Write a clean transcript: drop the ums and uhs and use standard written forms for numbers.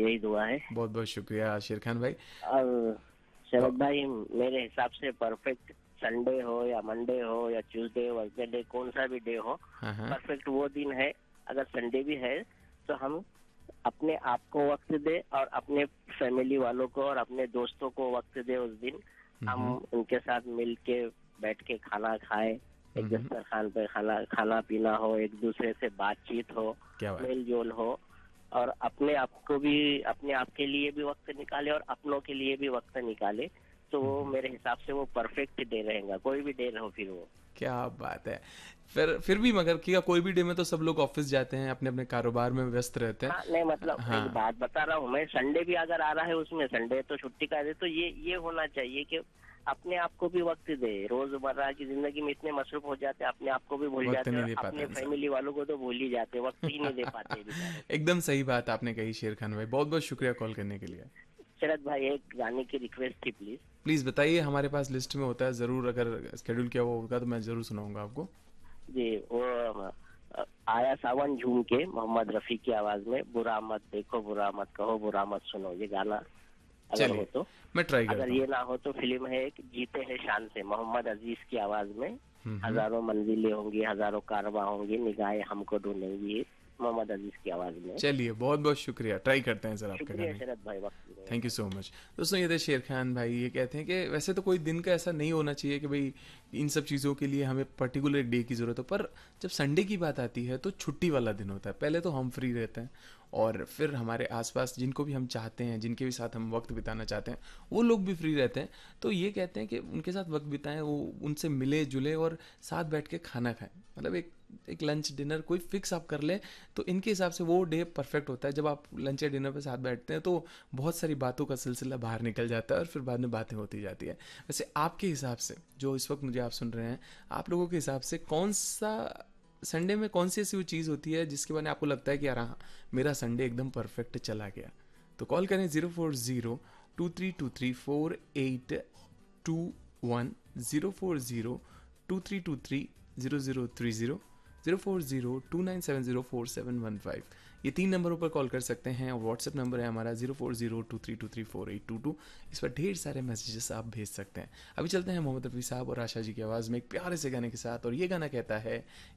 यही दुआ है। बहुत बहुत शुक्रिया शेर खान भाई। और तो शरद भाई, मेरे हिसाब से परफेक्ट संडे हो या मंडे हो या ट्यूसडे वेडनेसडे, कौन सा भी डे हो, हाँ हाँ। परफेक्ट वो दिन है। अगर संडे भी है तो हम अपने आप को वक्त दे और अपने फैमिली वालों को और अपने दोस्तों को वक्त दे। उस दिन हम हम्म उनके साथ मिल के बैठ के खाना खाए, एक हम्म। दस्तरखान पे खाना खाना पीना हो, एक दूसरे से बातचीत हो, क्या बात। मेल जोल हो, और अपने आप को भी, अपने आप के लिए भी वक्त निकाले और अपनों के लिए भी वक्त निकाले। तो वो हम्म। मेरे हिसाब से वो परफेक्ट डे रहेगा, कोई भी डे रहो फिर वो। क्या बात है। फिर भी मगर क्या, कोई भी डे में तो सब लोग ऑफिस जाते हैं, अपने अपने कारोबार में व्यस्त रहते हैं। हाँ, नहीं मतलब एक हाँ। बात बता रहा हूँ मैं, संडे भी अगर आ रहा है उसमें, संडे तो छुट्टी का दे, तो ये होना चाहिए कि अपने आप को भी वक्त दे। रोजमर्रा की जिंदगी में इतने मसरूफ हो जाते हैं, अपने आप को भी भूल वक्त जाते हैं नहीं और दे पाता अपने इंसान। फैमिली वालों को तो भूल ही जाते हैं, वक्त ही नहीं दे पाते बेचारे। एकदम सही बात आपने कही शेर खान भाई, बहुत बहुत शुक्रिया कॉल करने के लिए। शरद भाई, एक गाने की रिक्वेस्ट थी प्लीज। प्लीज़ बताइए, हमारे पास लिस्ट में होता है ज़रूर, अगर स्केड्यूल किया हुआ होगा तो मैं ज़रूर सुनाऊंगा आपको। जी, वो आया सावन झूम के, मोहम्मद रफी की आवाज में, बुरा मत देखो बुरा मत कहो बुरा मत सुनो, ये गाना अगर हो चलिए, तो। मैं ट्राई अगर करता हूँ। ये ना हो तो फिल्म है एक, जीते हैं शान से, मोहम्मद अजीज की आवाज में। हम्म। हजारों मंजिलें होंगी, हजारों कारवां होंगी, निगाहें हमको ढूंढेंगी, मोहम्मद अजीज की आवाज में। चलिए, बहुत बहुत शुक्रिया, ट्राई करते हैं सर आपका शुक्रिया गाने। शरद भाई, वक्त देने थैंक यू का। So much. दोस्तों, ये थे शेर खान भाई। ये कहते हैं कि वैसे तो कोई दिन का ऐसा नहीं होना चाहिए कि भाई इन सब चीज़ों के लिए हमें पर्टिकुलर डे की ज़रूरत हो, पर जब संडे की बात आती है तो छुट्टी वाला दिन होता है। पहले तो हम फ्री रहते हैं, और फिर हमारे आसपास जिनको भी हम चाहते हैं, जिनके भी साथ हम वक्त बिताना चाहते हैं, वो लोग भी फ्री रहते हैं। तो ये कहते हैं कि उनके साथ वक्त बिताएं, वो उनसे मिले जुले और साथ बैठ के खाना खाएं। मतलब एक लंच डिनर कोई फिक्स आप कर लें, तो इनके हिसाब से वो डे परफेक्ट होता है। जब आप लंच या डिनर पे साथ बैठते हैं तो बहुत सारी बातों का सिलसिला बाहर निकल जाता है और फिर बाद में बातें होती जाती है। वैसे आपके हिसाब से, जो इस वक्त मुझे आप सुन रहे हैं, आप लोगों के हिसाब से कौन सा संडे में कौन सी ऐसी वो चीज़ होती है जिसके बारे में आपको लगता है कि यार हाँ, मेरा संडे एकदम परफेक्ट चला गया? तो कॉल करें 040-2324-8821, 040-2323-0030, 040-2970-4715। ये 3 नंबरों पर कॉल कर सकते हैं, और व्हाट्सएप नंबर है हमारा 040-2323-4822। इस पर ढेर सारे मैसेजेस आप भेज सकते हैं। अभी चलते हैं मोहम्मद रफ़ी साहब और आशा जी की आवाज़ में एक प्यारे से गाने के साथ, और ये गाना कहता है